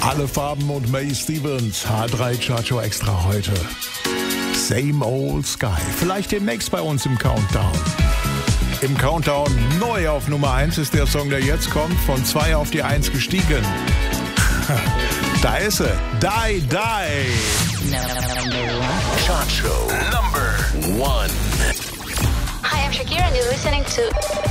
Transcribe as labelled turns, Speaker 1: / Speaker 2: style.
Speaker 1: Alle Farben und May Stevens, H3 Chacho Extra heute. Same Old Sky, vielleicht demnächst bei uns im Countdown. Im Countdown neu auf Nummer 1 ist der Song, der jetzt kommt, von 2 auf die 1 gestiegen. Da ist er, Die Die.
Speaker 2: Chacho number 1.
Speaker 3: Hi, I'm Shakira and you're listening to